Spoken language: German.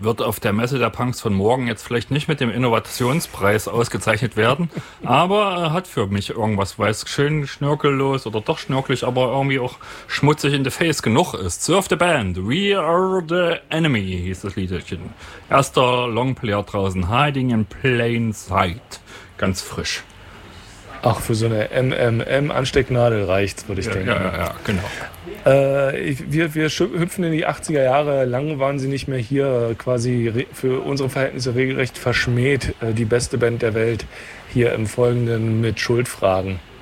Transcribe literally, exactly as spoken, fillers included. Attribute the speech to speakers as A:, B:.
A: wird auf der Messe der Punks von morgen jetzt vielleicht nicht mit dem Innovationspreis ausgezeichnet werden, aber er hat für mich irgendwas, weil es schön schnörkellos oder doch schnörkelig, aber irgendwie auch schmutzig in the face genug ist. Surf the Band, We Are the Enemy hieß das Liedchen. Erster Longplayer draußen, Hiding in Plain Sight. Ganz frisch.
B: Ach, für so eine M M M-Anstecknadel reicht's, würde ich
A: ja,
B: denken.
A: Ja, ja, ja, genau.
B: Äh, ich, wir, wir hüpfen in die achtziger Jahre. Lange waren sie nicht mehr hier, quasi re- für unsere Verhältnisse regelrecht verschmäht. Äh, die beste Band der Welt hier im Folgenden mit Schuldfragen.